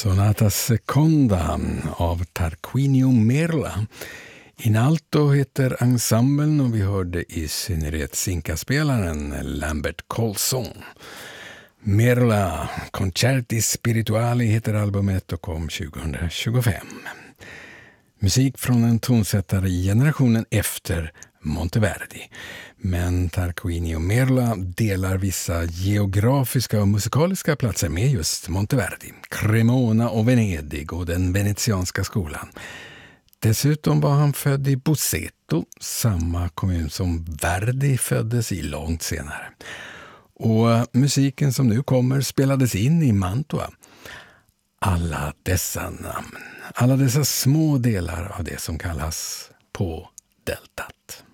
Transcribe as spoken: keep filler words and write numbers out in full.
Sonata Seconda av Tarquinio Merla. In alto heter ensemblen och vi hörde i synnerhet sinkaspelaren Lambert Colson. Merla Concerti Spirituali heter albumet och kom tjugohundratjugofem. Musik från en tonsättare i generationen efter Monteverdi. Men Tarquinio Merla delar vissa geografiska och musikaliska platser med just Monteverdi, Cremona och Venedig och den venetianska skolan. Dessutom var han född i Busseto, samma kommun som Verdi föddes i långt senare. Och musiken som nu kommer spelades in i Mantua. Alla dessa namn, alla dessa små delar av det som kallas på deltat.